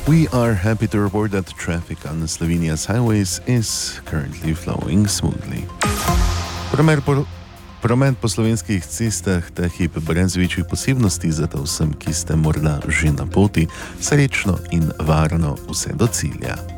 We are happy to report that traffic on Slovenia's highways is currently flowing smoothly. Promet po slovenskih cestah ta hip brez večjih posebnosti, zato vsem, ki ste morda že na poti, srečno in varno vse do cilja.